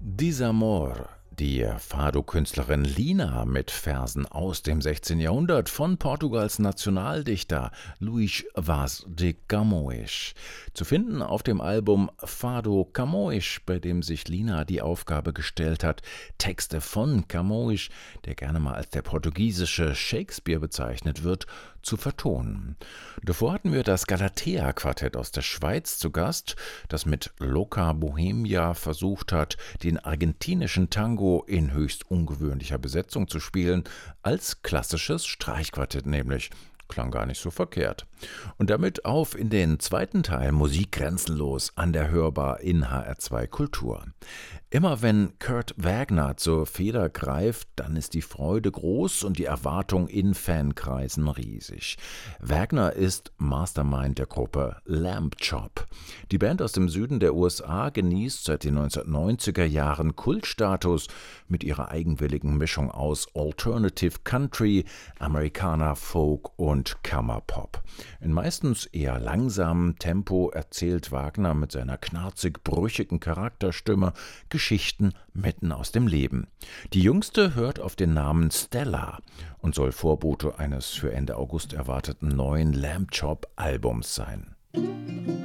Desamor, die Fado-Künstlerin Lina mit Versen aus dem 16. Jahrhundert von Portugals Nationaldichter Luís Vaz de Camões. Zu finden auf dem Album Fado Camões, bei dem sich Lina die Aufgabe gestellt hat, Texte von Camões, der gerne mal als der portugiesische Shakespeare bezeichnet wird, zu vertonen. Davor hatten wir das Galatea-Quartett aus der Schweiz zu Gast, das mit Loca Bohemia versucht hat, den argentinischen Tango in höchst ungewöhnlicher Besetzung zu spielen, als klassisches Streichquartett nämlich. Klang gar nicht so verkehrt. Und damit auf in den zweiten Teil Musik grenzenlos an der Hörbar in HR2 Kultur. Immer wenn Kurt Wagner zur Feder greift, dann ist die Freude groß und die Erwartung in Fankreisen riesig. Wagner ist Mastermind der Gruppe Lamb Chop. Die Band aus dem Süden der USA genießt seit den 1990er Jahren Kultstatus mit ihrer eigenwilligen Mischung aus Alternative Country, Americana Folk und Kammerpop. In meistens eher langsamem Tempo erzählt Wagner mit seiner knarzig-brüchigen Charakterstimme Geschichten mitten aus dem Leben. Die jüngste hört auf den Namen Stella und soll Vorbote eines für Ende August erwarteten neuen Lamb Chop Albums sein.